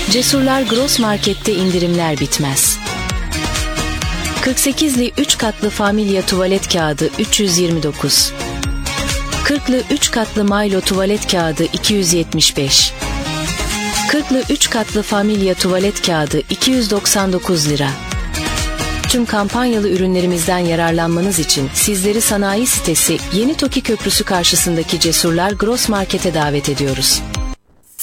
Cesurlar Gross Market'te indirimler bitmez. 48'li 3 katlı Familya tuvalet kağıdı 329. 40'lı 3 katlı Milo tuvalet kağıdı 275. 40'lı 3 katlı Familya tuvalet kağıdı 299 lira. Tüm kampanyalı ürünlerimizden yararlanmanız için sizleri sanayi sitesi Yeni Toki Köprüsü karşısındaki Cesurlar Gross Market'e davet ediyoruz.